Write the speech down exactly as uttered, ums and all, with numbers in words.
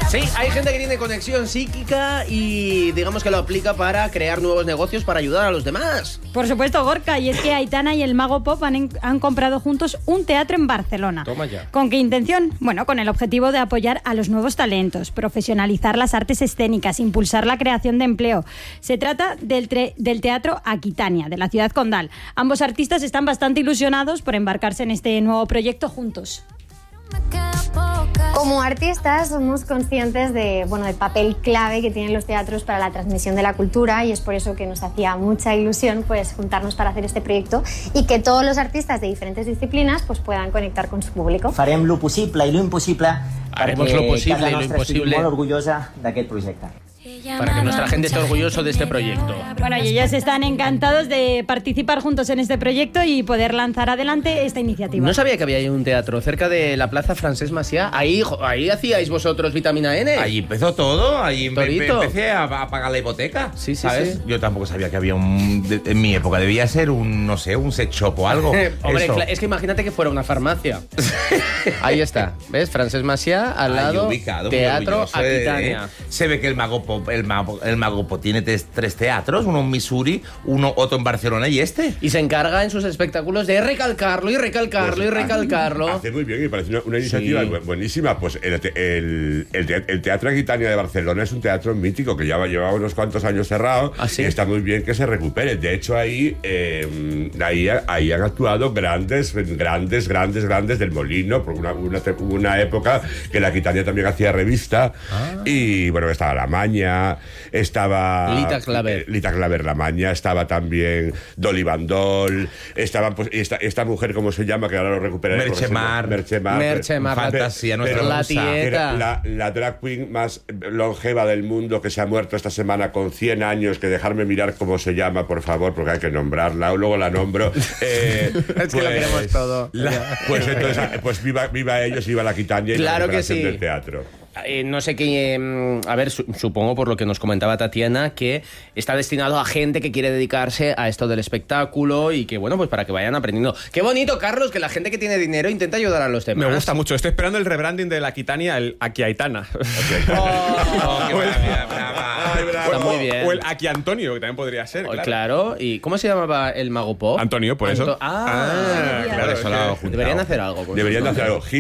Sí, hay gente que tiene conexión psíquica y digamos que lo aplica para crear nuevos negocios para ayudar a los demás. Por supuesto, Gorka, y es que Aitana y el Mago Pop han, han comprado juntos un teatro en Barcelona. Toma ya. ¿Con qué intención? Bueno, con el objetivo de apoyar a los nuevos talentos, profesionalizar las artes escénicas, impulsar la creación de empleo. Se trata del, tre- del Teatro Aquitania, de la ciudad condal. Ambos artistas están bastante ilusionados por embarcarse en este nuevo proyecto juntos. Como artistas somos conscientes de, bueno, del papel clave que tienen los teatros para la transmisión de la cultura, y es por eso que nos hacía mucha ilusión pues juntarnos para hacer este proyecto y que todos los artistas de diferentes disciplinas pues puedan conectar con su público. Farem lo possible i lo impossible Haremos lo posible y lo imposible. Molt orgullosa d'aquest projecte. Para que nuestra gente esté orgulloso de este proyecto. Bueno, y ellos están encantados de participar juntos en este proyecto y poder lanzar adelante esta iniciativa. No sabía que había ahí un teatro cerca de la Plaza Francesc Macià. Ahí, jo- ahí hacíais vosotros Vitamina N. Ahí empezó todo, ahí empe- Torito. empecé a, a pagar la hipoteca. Sí, sí, ¿sabes? sí. Yo tampoco sabía que había un... de- en mi época debía ser un, no sé, un sex shop o algo. Hombre, Eso. cla- es que imagínate que fuera una farmacia. Ahí está, ¿ves? Francesc Macià, al Ahí lado, ubicado, muy Teatro orgulloso, eh, Aquitania. eh. Se ve que el Mago Pop, el Mago, el Mago Pop tiene tres, tres teatros, uno en Missouri, uno otro en Barcelona y este. Y se encarga en sus espectáculos de recalcarlo y recalcarlo y recalcarlo. Hace muy bien y parece una, una iniciativa Sí. bu- buenísima. Pues el, te- el, el te- el Teatro Aquitania de Barcelona es un teatro mítico que ya va- lleva unos cuantos años cerrado. ¿Ah, sí? Y está muy bien que se recupere. De hecho, ahí, eh, ahí, ahí han actuado grandes, grandes, grandes, grandes del Molino. Por una, una, te- hubo una época que la Aquitania también hacía revista. Ah. Y bueno, estaba La Maña, estaba... Lita Claver. eh, Lita Claver La Maña, estaba también Dolly Bandol, estaba pues, esta, esta mujer, ¿cómo se llama? Que ahora lo recuperaré. porque se llama- Merchemar. Merchemar. Merchemar, Pero- fantasía, nuestra pero- la musa. tieta. que era La, la drag queen más longeva del mundo, que se ha muerto esta semana con cien años, que dejarme mirar cómo se llama, por favor, porque hay que nombrarla, luego la nombro. Eh, Es que lo queremos todo. la- pues entonces, pues viva, viva ellos, viva la Aquitania y Claro la que recuperación sí. del teatro. Eh, no sé qué... eh, a ver, su- supongo por lo que nos comentaba Tatiana que está destinado a gente que quiere dedicarse a esto del espectáculo y que, bueno, pues para que vayan aprendiendo. Qué bonito, Carlos, que la gente que tiene dinero intenta ayudar a los demás. Me gusta mucho. Estoy esperando el rebranding de la Aquitania, el Aquiaitana. Oh, qué maravilla, brava. Ay, bravo. Está muy bien. O el Aquí Antonio, que también podría ser. Oh, Claro. claro. ¿Y cómo se llamaba el Mago Pop? Antonio, por eso. Anto- Ah, claro. Por eso lo es que- hago juntado. deberían hacer algo con Deberían de esos hacer nombres. algo.